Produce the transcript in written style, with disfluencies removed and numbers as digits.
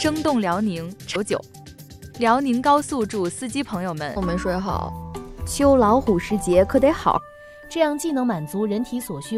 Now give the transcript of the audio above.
生动辽宁99，辽宁高速祝司机朋友们我没睡好，秋老虎时节可得好， 这样既能满足人体所需。